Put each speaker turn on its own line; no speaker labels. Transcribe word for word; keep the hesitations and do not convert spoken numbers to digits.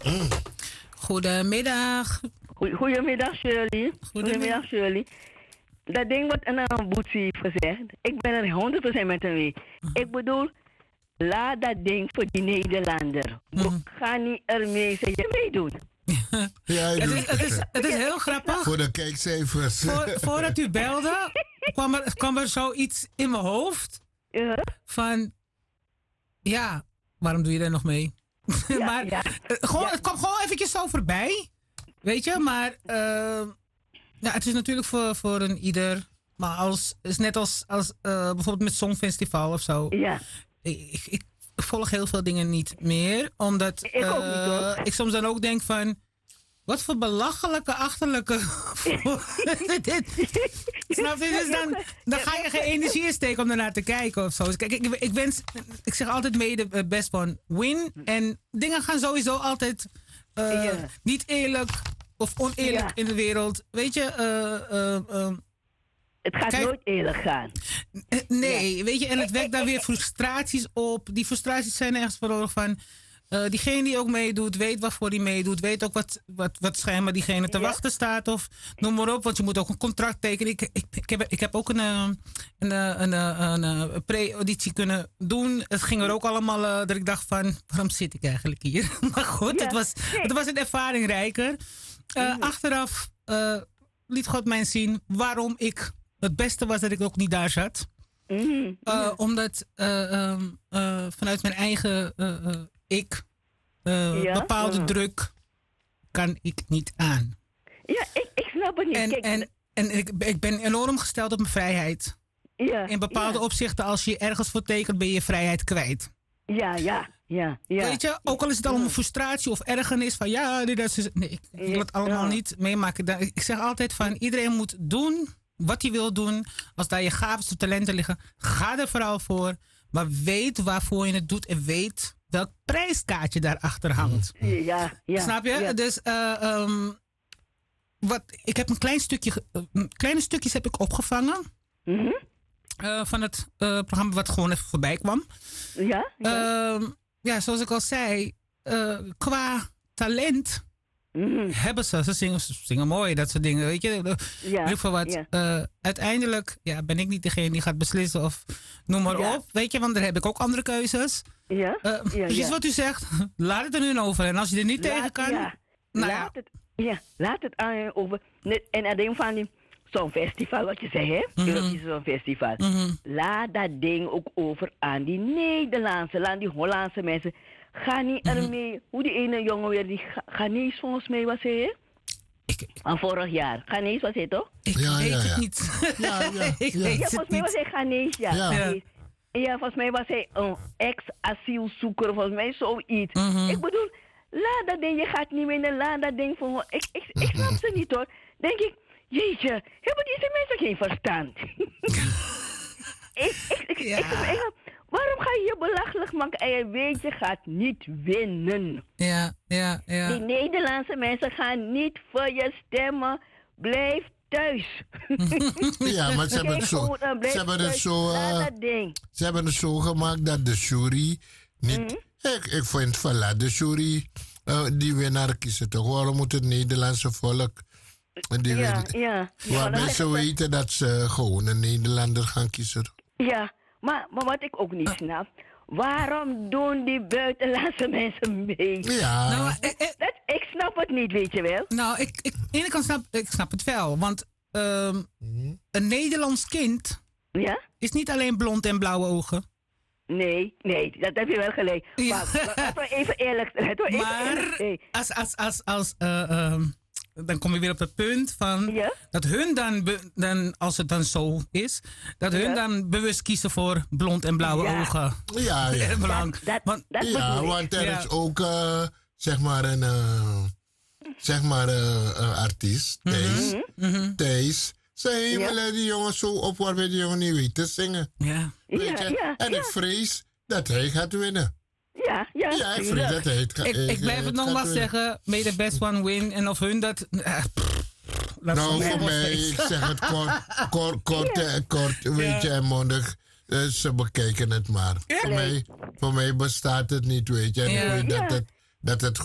Mm.
Goedemiddag.
Goedemiddag, Shirley.
Goedemiddag.
Goedemiddag, Shirley. Dat ding wat een Boetsie heeft gezegd, ik ben er honderd procent met hem mee. Ik bedoel, laat dat ding voor die Nederlander.
Mm.
Ga niet ermee zeggen, meedoen.
Ja,
Het is, het, is, het is heel grappig.
voor de kijkcijfers.
Voor, voordat u belde, kwam er, kwam er zoiets in mijn hoofd.
Ja?
Van, ja, waarom doe je er nog mee?
Ja,
maar
ja.
eh, gewoon,
Ja.
het kwam gewoon eventjes zo voorbij. Weet je, maar eh, ja, het is natuurlijk voor, voor een ieder. Maar als, het is net als, als eh, bijvoorbeeld met Songfestival of zo.
Ja.
Ik, ik volg heel veel dingen niet meer. Omdat
Ik ook niet,
eh,
hoor.
ik soms dan ook denk van... Wat voor belachelijke, achterlijke... dit. Snap je? Dus dan, dan ga je geen energie in steken om ernaar te kijken of zo. Dus kijk, ik, ik wens... Ik zeg altijd mede uh, best van win. En dingen gaan sowieso altijd uh,
Ja.
niet eerlijk of oneerlijk
Ja.
in de wereld. Weet je... Uh, uh, uh,
Het gaat
Kijk-
nooit eerlijk gaan.
eh, Nee, weet je, en het wekt daar weer frustraties op. Die frustraties zijn ergens voor nodig van... eh, diegene die ook meedoet, weet waarvoor die meedoet. Weet ook wat, wat, wat schijnbaar diegene te
Ja.
wachten staat. Of noem maar op, want je moet ook een contract tekenen. Ik, ik, ik, heb, ik heb ook een, eh, een, eh, een, eh, een, een pre-auditie kunnen doen. Het ging er ook allemaal eh, dat ik dacht van... Waarom zit ik eigenlijk hier? Maar goed,
Ja.
het, was,
Nee.
het was een ervaring rijker. Eh, Achteraf eh, liet God mij zien waarom ik... Het beste was dat ik ook niet daar zat.
Mhm.
Uh, Omdat uh, um, uh, vanuit mijn eigen uh, uh, ik uh,
Ja?
bepaalde
Mhm.
druk kan ik niet aan.
Ja, ik, ik snap het niet.
En,
Kijk,
en, en ik, ik ben enorm gesteld op mijn vrijheid.
ja,
In bepaalde
ja.
opzichten, als je ergens voor tekent, ben je je vrijheid kwijt.
Ja, ja, ja, ja.
Weet je, ook al is het allemaal frustratie of ergernis van ja, dit dat is. Nee, ik ik wil het allemaal
Ja.
niet meemaken. Da- Ik zeg altijd van iedereen moet doen wat hij wil doen. Als daar je gaven of talenten liggen, ga er vooral voor. Maar weet waarvoor je het doet en weet welk prijskaartje daarachter hangt.
Ja, ja.
Snap je?
Ja.
Dus eh, ehm, wat, ik heb een klein stukje, ge- eh, kleine stukjes heb ik opgevangen.
Mhm.
eh, van het eh, programma wat gewoon even voorbij kwam.
Ja, ja.
Ehm, ja, zoals ik al zei, eh, qua talent
Mhm.
hebben ze. Ze zingen, ze zingen mooi, dat soort dingen. Weet je,
Ja,
in ieder geval wat.
ja.
Eh, uiteindelijk ja, ben ik niet degene die gaat beslissen of noem maar
Ja.
op. Weet je, want daar heb ik ook andere keuzes.
Ja,
Eh,
ja,
precies
ja.
wat u zegt, laat het er nu over. En als je er niet tegen
Laat-
kan,
Ja.
nou ja.
laat, het, ja, laat het aan je over. Net- En aan ding van die zo'n festival, wat je zei, hè?
Mhm.
Eurovisie Songfestival.
Mhm.
Laat dat ding ook over aan die Nederlandse, aan die Hollandse mensen. Ga niet
Mhm.
ermee. Hoe die ene jongen weer, die Ga- Ganees volgens mij was hij, hè?
ik, ik,
Van vorig jaar. Ganees was hij toch?
ik
Ja,
weet
ja,
het
ja.
niet.
Ja, ja,
ik
ja.
weet
Ja,
het
volgens mij was
niet.
hij Ganees, ja.
Ja.
Ganees. Ja, volgens mij was hij een ex-asielzoeker, volgens mij zoiets.
Mhm.
Ik bedoel, laat dat ding, je gaat niet meer, laat dat ding voor. Ik, ik, ik snap ze niet hoor. Denk ik, jeetje, hebben deze mensen geen verstand? ik, ik, ik,
Ja.
ik, ik- waarom ga je je belachelijk maken en je weet je gaat niet winnen?
Ja, ja,
Die
ja.
Nederlandse mensen gaan niet voor je stemmen. Blijf thuis.
Ja, maar ze hebben
Kijk
het zo,
gewoon, uh, blijf
ze hebben het
thuis.
zo,
Laat
eh,
dat ding.
ze hebben het zo gemaakt dat de jury niet...
Mhm.
Ik, ik vind van laat de jury eh, die winnaar kiezen toch. Waarom moet het Nederlandse volk... Die
Ja,
win-
ja.
Waar
Ja, dan
mensen
zeggen ze-
weten dat ze gewoon een Nederlander gaan kiezen.
Ja, maar, maar wat ik ook niet snap, waarom doen die buitenlandse mensen mee?
Ja,
Nou, eh, eh,
Dat, ik snap het niet, weet je wel.
nou ik, ik, aan de ene kant snap ik snap het wel. Want ehm,
Mhm.
een Nederlands kind
Ja?
is niet alleen blond en blauwe ogen.
Nee, nee, dat heb je wel gelijk.
Ja.
Maar laten we even eerlijk zijn. Laten we even eerlijk
Maar
zijn.
als, als, als, als, eh, ehm, dan kom je weer op het punt van
Ja?
dat hun dan, be- dan, als het dan zo is, dat hun
Ja.
dan bewust kiezen voor blond en blauwe
Ja.
ogen.
ja, ja.
Erg belangrijk.
Dat,
Want-
dat
Ja,
bedoel ik.
want er
Ja.
is ook, eh, zeg maar, een, eh, zeg maar, eh, een artiest, Thijs.
Mhm.
Thijs. Zij
Ja.
willen die jongen zo op waarbij die jongen niet weet te zingen.
Ja.
Weet
Ja,
je?
ja,
en
ja.
ik vrees dat hij gaat winnen.
Ja, ja.
Ja, ik vrees
tuurlijk.
dat hij het gaat
Ik, ik blijf het nogmaals
gaat winnen.
zeggen, may the best one win. En of hun dat... eh, pff, laat
Nou,
ze
voor
maar
mij,
steeds.
ik zeg het kort, kort, kort, en kort, weet je, en mondig. Eh, ze bekijken het maar. Voor, mij, voor mij bestaat het niet, weet je. En
Ja.
ik weet
Ja.
dat het, dat het